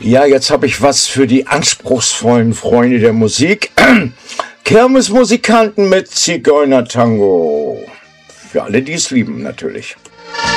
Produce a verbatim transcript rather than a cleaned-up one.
Ja, jetzt habe ich was für die anspruchsvollen Freunde der Musik. Kirmesmusikanten mit Zigeunertango. Für alle, die es lieben, natürlich.